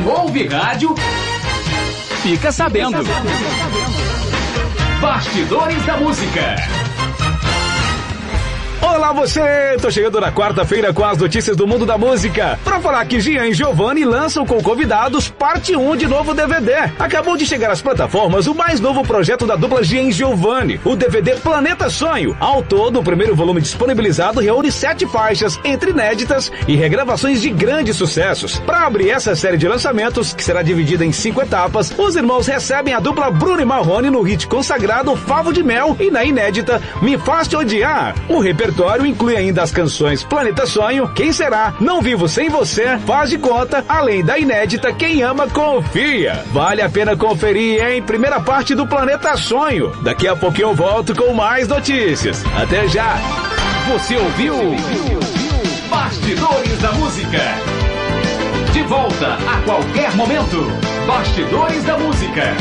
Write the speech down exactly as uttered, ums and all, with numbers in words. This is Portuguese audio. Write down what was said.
ouve rádio, fica sabendo. Bastidores da Música. Olá você, tô chegando na quarta-feira com as notícias do mundo da música pra falar que Gian e Giovanni lançam com convidados parte um de novo D V D. Acabou de chegar às plataformas o mais novo projeto da dupla Gian e Giovanni, o D V D Planeta Sonho. Ao todo, o primeiro volume disponibilizado reúne sete faixas, entre inéditas e regravações de grandes sucessos. Pra abrir essa série de lançamentos, que será dividida em cinco etapas, os irmãos recebem a dupla Bruno e Marrone no hit consagrado Favo de Mel e na inédita Me Faz Te Odiar. O repertório inclui ainda as canções Planeta Sonho, Quem Será, Não Vivo Sem Você, Faz de Conta, além da inédita Quem Ama Confia. Vale a pena conferir, hein? Primeira parte do Planeta Sonho. Daqui a pouquinho eu volto com mais notícias. Até já! Você ouviu Bastidores da Música. De volta a qualquer momento. Bastidores da Música.